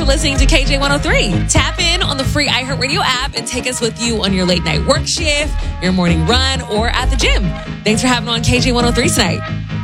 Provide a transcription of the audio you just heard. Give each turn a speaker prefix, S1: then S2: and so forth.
S1: listening to KJ103. Tap in on the free iHeartRadio app and take us with you on your late night work shift, your morning run, or at the gym. Thanks for having on KJ103 tonight.